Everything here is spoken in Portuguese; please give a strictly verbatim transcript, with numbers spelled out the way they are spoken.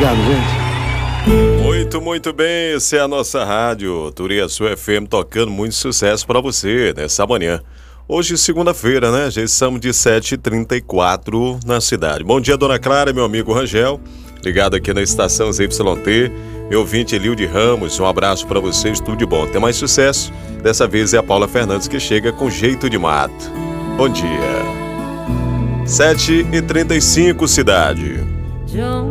Obrigado, gente. Muito, muito bem. Essa é a nossa rádio Turiaçu F M, tocando muito sucesso para você nessa manhã. Hoje, segunda-feira, né? Já estamos de sete e trinta e quatro na cidade. Bom dia, dona Clara, meu amigo Rangel, ligado aqui na estação Z Y T. Meu ouvinte Elilde Ramos, um abraço para vocês, tudo de bom. Tem mais sucesso. Dessa vez é a Paula Fernandes que chega com Jeito de Mato. Bom dia. sete e trinta e cinco, cidade.